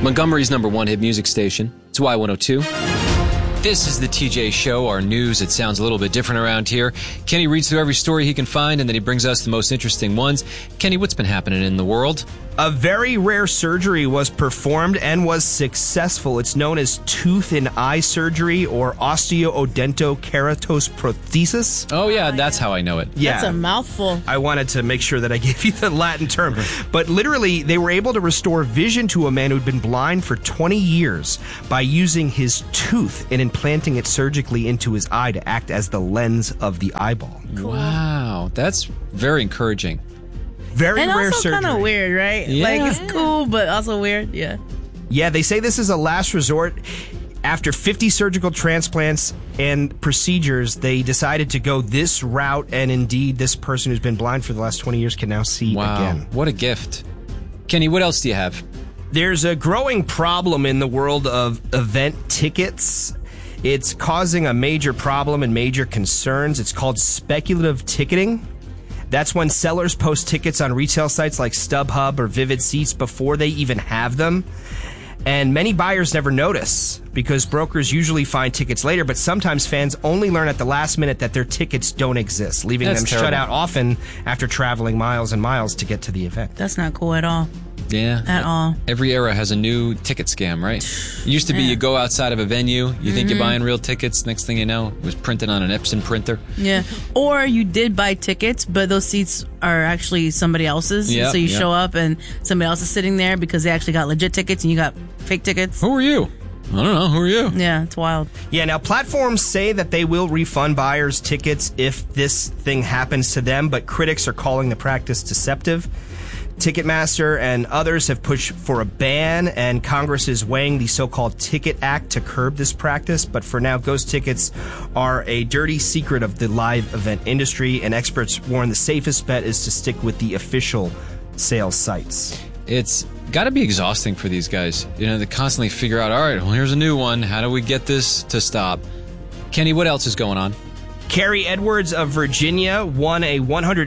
Montgomery's #1 hit music station. It's Y102. This is the TJ Show, our news. It sounds a little bit different around here. Kenny reads through every story he can find, and then he brings us the most interesting ones. Kenny, what's been happening in the world? A very rare surgery was performed and was successful. It's known as tooth and eye surgery, or osteoodontokeratosis. Oh, yeah, that's how I know it. Yeah. That's a mouthful. I wanted to make sure that I gave you the Latin term. But literally, they were able to restore vision to a man who'd been blind for 20 years by using his tooth and implanting it surgically into his eye to act as the lens of the eyeball. Cool. Wow, that's very encouraging. Very and rare also surgery. kind of weird, right? Yeah. Like, it's cool, but also weird. Yeah. Yeah, they say this is a last resort. After 50 surgical transplants and procedures, they decided to go this route, and indeed, this person who's been blind for the last 20 years can now see again. What a gift. Kenny, what else do you have? There's a growing problem in the world of event tickets. It's causing a major problem and major concerns. It's called speculative ticketing. That's when sellers post tickets on retail sites like StubHub or Vivid Seats before they even have them. And many buyers never notice because brokers usually find tickets later, but sometimes fans only learn at the last minute that their tickets don't exist, leaving them shut out often after traveling miles and miles to get to the event. That's not cool at all. Yeah. At all. Every era has a new ticket scam, right? It used to be you go outside of a venue, you think you're buying real tickets, next thing you know, it was printed on an Epson printer. Yeah. Or you did buy tickets, but those seats are actually somebody else's. Yep, so you yep. show up and somebody else is sitting there because they actually got legit tickets and you got fake tickets. Who are you? I don't know. Who are you? Yeah, it's wild. Yeah, now platforms say that they will refund buyers tickets if this thing happens to them, but critics are calling the practice deceptive. Ticketmaster and others have pushed for a ban, and Congress is weighing the so-called Ticket Act to curb this practice. But for now, ghost tickets are a dirty secret of the live event industry, and experts warn the safest bet is to stick with the official sales sites. It's got to be exhausting for these guys. You know, they constantly figure out, all right, well, here's a new one. How do we get this to stop? Kenny, what else is going on? Carrie Edwards of Virginia won a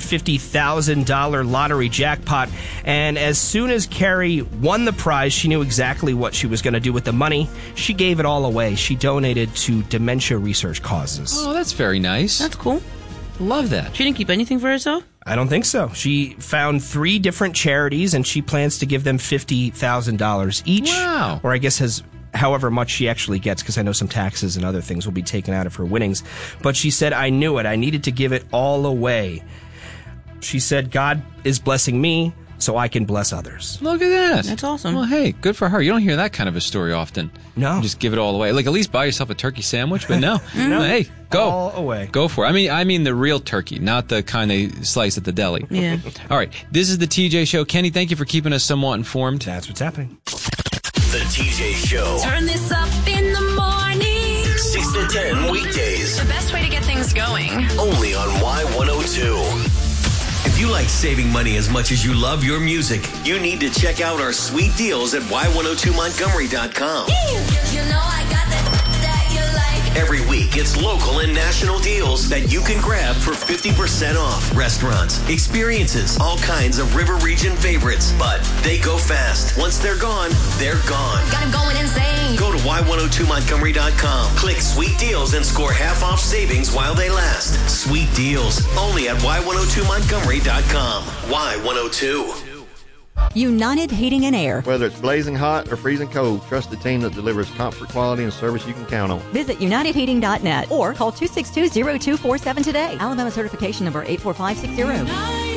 $150,000 lottery jackpot, and as soon as Carrie won the prize, she knew exactly what she was going to do with the money. She gave it all away. She donated to dementia research causes. Oh, that's very nice. That's cool. Love that. She didn't keep anything for herself? I don't think so. She found 3 different charities, and she plans to give them $50,000 each. Wow. Or I guess however much she actually gets, because I know some taxes and other things will be taken out of her winnings. But she said, I knew it. I needed to give it all away. She said, God is blessing me so I can bless others. Look at that. That's awesome. Well, hey, good for her. You don't hear that kind of a story often. No. You just give it all away. Like, at least buy yourself a turkey sandwich, but no. No. Hey, go. All away. Go for it. I mean the real turkey, not the kind they slice at the deli. Yeah. All right. This is the TJ Show. Kenny, thank you for keeping us somewhat informed. That's what's happening. The TJ Show. Turn this up in the morning. 6 to 10 weekdays. The best way to get things going. Only on Y102. If you like saving money as much as you love your music, you need to check out our sweet deals at Y102Montgomery.com. You know I got that you like. Every week, it's local and national deals that you can grab for 50% off. Restaurants, experiences, all kinds of River Region favorites. But they go fast. Once they're gone, they're gone. Got him going insane. Go to Y102Montgomery.com. Click Sweet Deals and score half off savings while they last. Sweet Deals. Only at Y102Montgomery.com. Y102. United Heating and Air. Whether it's blazing hot or freezing cold, trust the team that delivers comfort, quality, and service you can count on. Visit UnitedHeating.net or call 262-0247 today. Alabama certification number 84560.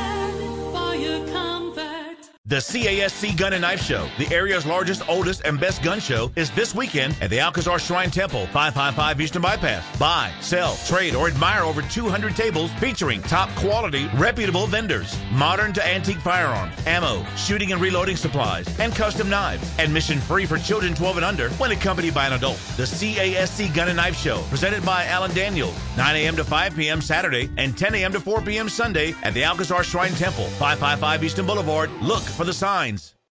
The CASC Gun and Knife Show, the area's largest, oldest, and best gun show, is this weekend at the Alcazar Shrine Temple, 555 Eastern Bypass. Buy, sell, trade, or admire over 200 tables featuring top quality, reputable vendors, modern to antique firearms, ammo, shooting and reloading supplies, and custom knives. Admission free for children 12 and under when accompanied by an adult. The CASC Gun and Knife Show, presented by Alan Daniels, 9 a.m. to 5 p.m. Saturday and 10 a.m. to 4 p.m. Sunday at the Alcazar Shrine Temple, 555 Eastern Boulevard. Look for the signs.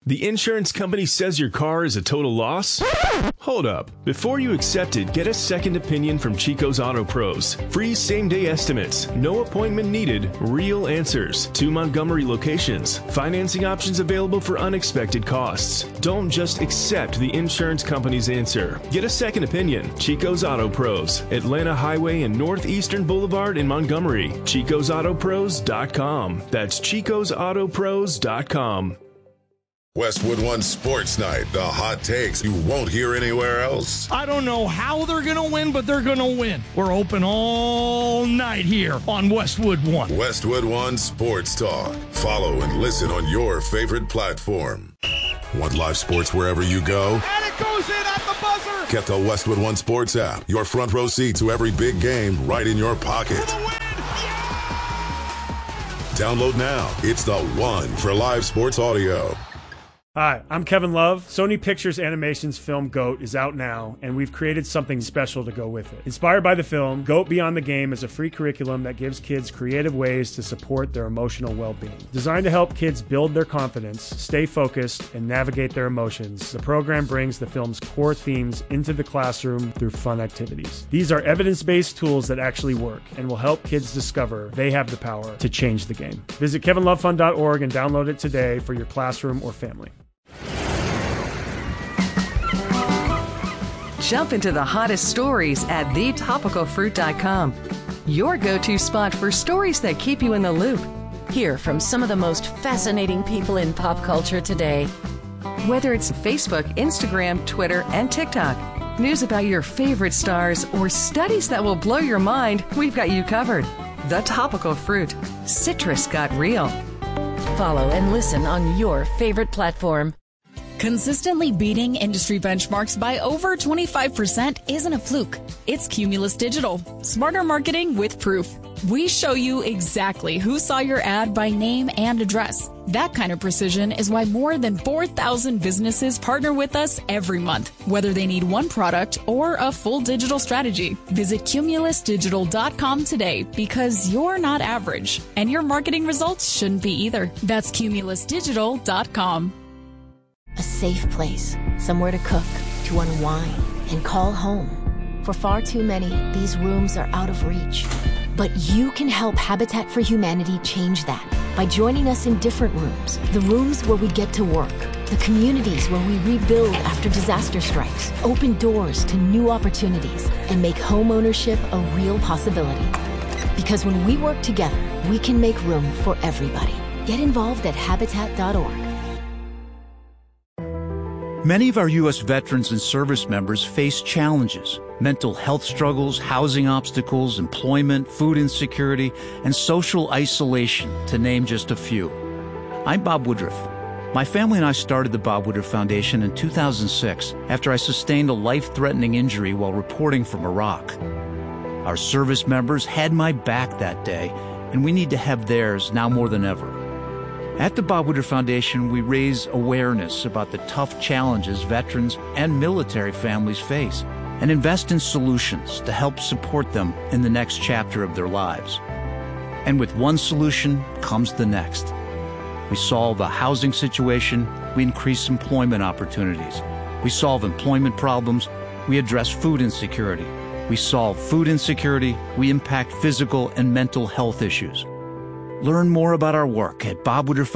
The insurance company says your car is a total loss? Hold up. Before you accept it, get a second opinion from Chico's Auto Pros. Free same-day estimates. No appointment needed. Real answers. 2 Montgomery locations. Financing options available for unexpected costs. Don't just accept the insurance company's answer. Get a second opinion. Chico's Auto Pros. Atlanta Highway and Northeastern Boulevard in Montgomery. ChicosAutoPros.com. That's ChicosAutoPros.com. Westwood One Sports Night. The hot takes you won't hear anywhere else. I don't know how they're going to win, but they're going to win. We're open all night here on Westwood One. Westwood One Sports Talk. Follow and listen on your favorite platform. Want live sports wherever you go? And it goes in at the buzzer. Get the Westwood One Sports app. Your front row seat to every big game right in your pocket. For the win. Yeah! Download now. It's the one for live sports audio. Hi, I'm Kevin Love. Sony Pictures Animation's film GOAT is out now, and we've created something special to go with it. Inspired by the film, GOAT Beyond the Game is a free curriculum that gives kids creative ways to support their emotional well-being. Designed to help kids build their confidence, stay focused, and navigate their emotions, the program brings the film's core themes into the classroom through fun activities. These are evidence-based tools that actually work and will help kids discover they have the power to change the game. Visit kevinlovefund.org and download it today for your classroom or family. Jump into the hottest stories at thetopicalfruit.com. Your go-to spot for stories that keep you in the loop. Hear from some of the most fascinating people in pop culture today. Whether it's Facebook, Instagram, Twitter, and TikTok, news about your favorite stars, or studies that will blow your mind, we've got you covered. The Topical Fruit. Citrus got real. Follow and listen on your favorite platform. Consistently beating industry benchmarks by over 25% isn't a fluke. It's Cumulus Digital. Smarter marketing with proof. We show you exactly who saw your ad by name and address. That kind of precision is why more than 4,000 businesses partner with us every month, whether they need one product or a full digital strategy. Visit cumulusdigital.com today because you're not average, and your marketing results shouldn't be either. That's cumulusdigital.com. A safe place, somewhere to cook, to unwind, and call home. For far too many, these rooms are out of reach. But you can help Habitat for Humanity change that by joining us in different rooms. The rooms where we get to work, the communities where we rebuild after disaster strikes, open doors to new opportunities, and make home ownership a real possibility. Because when we work together, we can make room for everybody. Get involved at Habitat.org. Many of our U.S. veterans and service members face challenges: mental health struggles, housing obstacles, employment, food insecurity, and social isolation, to name just a few. I'm Bob Woodruff. My family and I started the Bob Woodruff Foundation in 2006 after I sustained a life-threatening injury while reporting from Iraq. Our service members had my back that day, and we need to have theirs now more than ever. At the Bob Woodruff Foundation, we raise awareness about the tough challenges veterans and military families face and invest in solutions to help support them in the next chapter of their lives. And with one solution comes the next. We solve the housing situation, we increase employment opportunities. We solve employment problems, we address food insecurity. We solve food insecurity, we impact physical and mental health issues. Learn more about our work at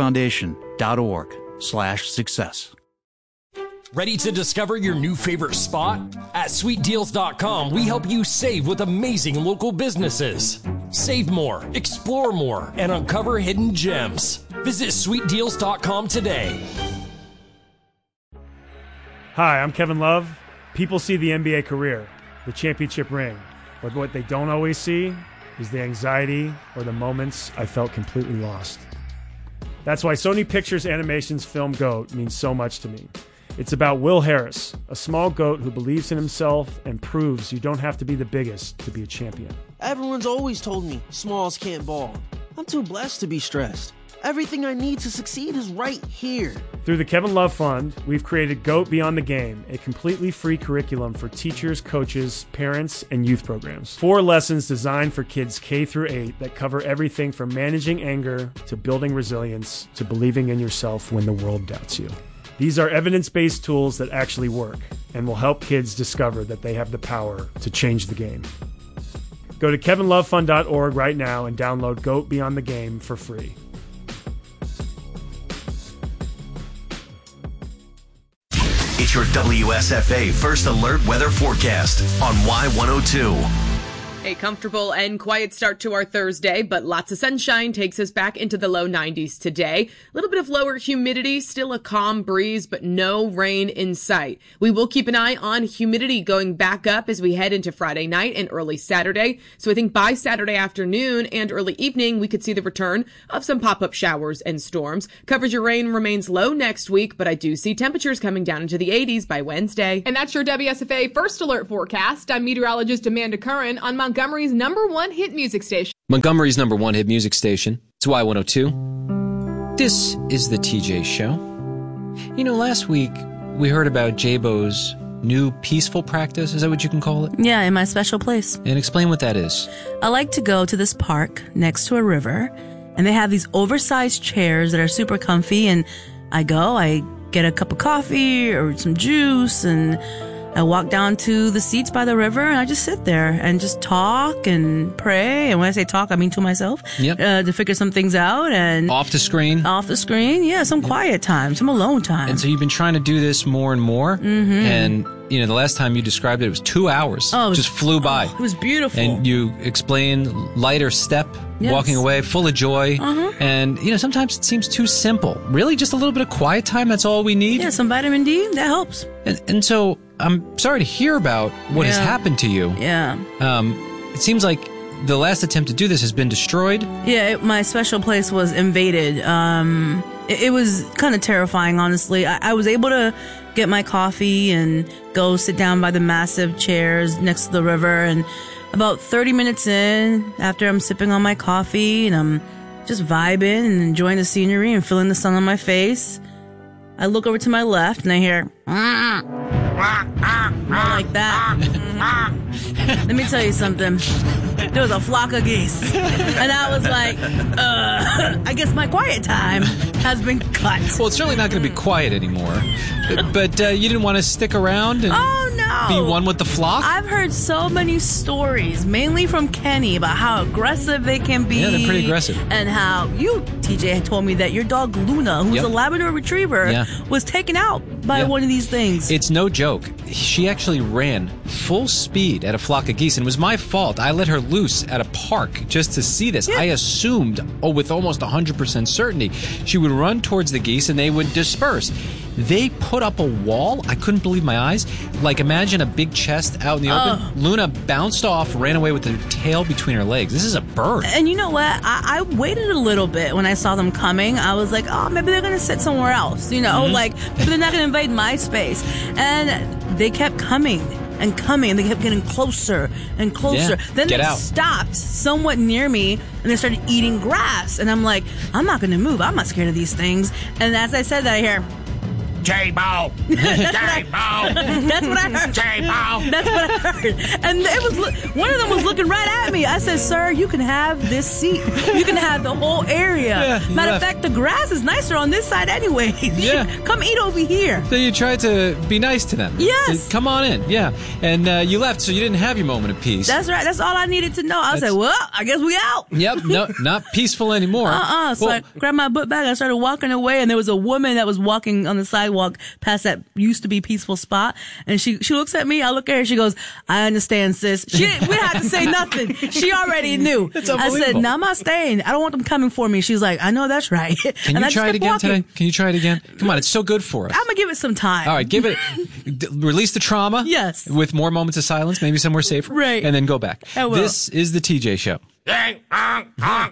bobwoodrufffoundation.org/success. Ready to discover your new favorite spot? At sweetdeals.com, we help you save with amazing local businesses. Save more, explore more, and uncover hidden gems. Visit sweetdeals.com today. Hi, I'm Kevin Love. People see the NBA career, the championship ring, but what they don't always see is the anxiety or the moments I felt completely lost. That's why Sony Pictures Animation's film GOAT means so much to me. It's about Will Harris, a small goat who believes in himself and proves you don't have to be the biggest to be a champion. Everyone's always told me smalls can't ball. I'm too blessed to be stressed. Everything I need to succeed is right here. Through the Kevin Love Fund, we've created GOAT Beyond the Game, a completely free curriculum for teachers, coaches, parents, and youth programs. 4 lessons designed for kids K through 8 that cover everything from managing anger to building resilience to believing in yourself when the world doubts you. These are evidence-based tools that actually work and will help kids discover that they have the power to change the game. Go to kevinlovefund.org right now and download GOAT Beyond the Game for free. It's your WSFA First Alert weather forecast on Y102. A comfortable and quiet start to our Thursday, but lots of sunshine takes us back into the low 90s today. A little bit of lower humidity, still a calm breeze, but no rain in sight. We will keep an eye on humidity going back up as we head into Friday night and early Saturday. So I think by Saturday afternoon and early evening, we could see the return of some pop-up showers and storms. Coverage of rain remains low next week, but I do see temperatures coming down into the 80s by Wednesday. And that's your WSFA First Alert forecast. I'm meteorologist Amanda Curran on Montgomery's #1 hit music station. Montgomery's #1 hit music station. It's Y102. This is the TJ Show. You know, last week we heard about J-Bo's new peaceful practice. Is that what you can call it? Yeah, in my special place. And explain what that is. I like to go to this park next to a river, and they have these oversized chairs that are super comfy, and I get a cup of coffee or some juice, and I walk down to the seats by the river, and I just sit there and just talk and pray. And when I say talk, I mean to myself. Yep. To figure some things out. And Off the screen? Off the screen, yeah. Some quiet time, some alone time. And so you've been trying to do this more and more. Mm-hmm. And, you know, the last time you described it was 2 hours. Oh, just flew by. It was beautiful. And you explained lighter step, Yes. walking away, full of joy. Uh-huh. And, you know, sometimes it seems too simple. Really, just a little bit of quiet time, that's all we need? Yeah, some vitamin D, that helps. And so I'm sorry to hear about what has happened to you. Yeah. It seems like the last attempt to do this has been destroyed. Yeah, my special place was invaded. It was kind of terrifying, honestly. I was able to get my coffee and go sit down by the massive chairs next to the river. And about 30 minutes in, after I'm sipping on my coffee and I'm just vibing and enjoying the scenery and feeling the sun on my face, I look over to my left and I hear, more like that. Let me tell you something. There was a flock of geese. And I was like, I guess my quiet time has been cut. Well, it's certainly not going to be quiet anymore. But you didn't want to stick around and be one with the flock? I've heard so many stories, mainly from Kenny, about how aggressive they can be. Yeah, they're pretty aggressive. And how you, TJ, had told me that your dog Luna, who's a Labrador Retriever, was taken out by one of these things. It's no joke. She actually ran full speed at a flock of geese, and it was my fault. I let her loose at a park just to see this. I assumed, with almost 100% certainty, she would run towards the geese and they would disperse. They put up a wall. I couldn't believe my eyes. Like, imagine a big chest out in the open. Luna bounced off, ran away with her tail between her legs. This is a bird. And you know what? I waited a little bit when I saw them coming. I was like, maybe they're going to sit somewhere else. You know, like, maybe they're not going to invade my space. And they kept coming and coming, and they kept getting closer and closer. Yeah, then they stopped somewhat near me, and they started eating grass. And I'm like, I'm not going to move. I'm not scared of these things. And as I said that, I hear, J-Bo! J-Bo! That's what I heard. J-Bo! That's what I heard. And it was one of them was looking right at me. I said, sir, you can have this seat. You can have the whole area. Matter of fact, the grass is nicer on this side anyway. Come eat over here. So you tried to be nice to them. Yes. So come on in. Yeah. And you left, so you didn't have your moment of peace. That's right. That's all I needed to know. I said, well, I guess we out. Yep. No, not peaceful anymore. So I grabbed my book bag. I started walking away, and there was a woman that was walking on the sidewalk past that used to be peaceful spot, and she looks at me. I look at her. She goes, "I understand, sis." We didn't have to say nothing. She already knew. It's I said, unbelievable. "No, I'm not staying. I don't want them coming for me." She's like, "I know that's right." Can you try it again today? Can you try it again? Come on, it's so good for us. I'm gonna give it some time. All right, give it. Release the trauma. Yes. With more moments of silence, maybe somewhere safer. Right. And then go back. I will. This is the TJ Show.